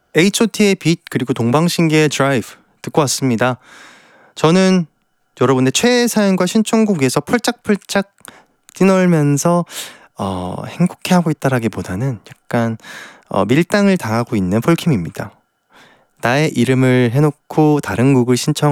H.O.T의 빛 그리고 동방신기의 드라이브 듣고 왔습니다. 저는 여러분의 최애 사연과 신청곡 위에서 펄짝펄짝 뛰놀면서 행복해하고 있다라기보다는 약간 밀당을 당하고 있는 폴킴입니다. 나의 이름을 해놓고 다른 곡을 신청